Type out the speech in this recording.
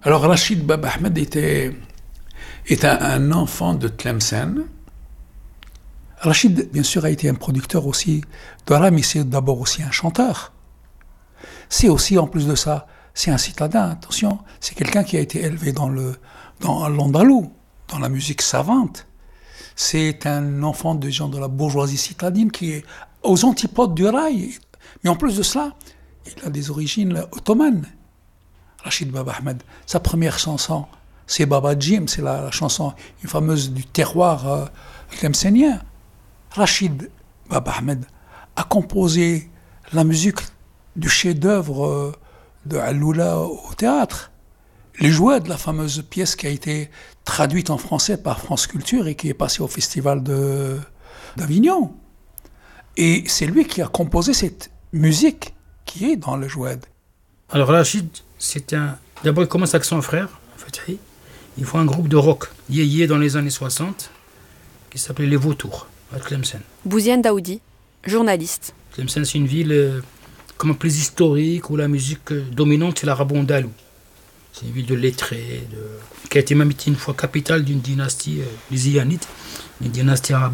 Alors Rachid Baba Ahmed est un enfant de Tlemcen. Rachid, bien sûr, a été un producteur aussi de rap, mais c'est d'abord aussi un chanteur. C'est aussi, en plus de ça, c'est un citadin, attention, c'est quelqu'un qui a été élevé dans l'andalou, dans la musique savante. C'est un enfant de gens de la bourgeoisie citadine qui est aux antipodes du rail. Mais en plus de cela, il a des origines ottomanes. Rachid Baba Ahmed, sa première chanson, c'est Baba Jim, c'est la chanson, une fameuse du terroir tlemcenien. Rachid Baba Ahmed a composé la musique du chef-d'œuvre de Alloula au théâtre. Les jouets de la fameuse pièce qui a été traduite en français par France Culture et qui est passée au festival d'Avignon. Et c'est lui qui a composé cette musique qui est dans le jouet. Alors Rachid, d'abord il commence avec son frère, Fethi. Ils font un groupe de rock, yéyé dans les années 60, qui s'appelait Les Vautours, à Tlemcen. Bouziane Daoudi, journaliste. Tlemcen, c'est une ville comme plus historique, où la musique dominante, c'est l'arabo-andalou. C'est une ville de lettrés, qui a été même une fois capitale d'une dynastie, les Iyanites, une dynastie arabe.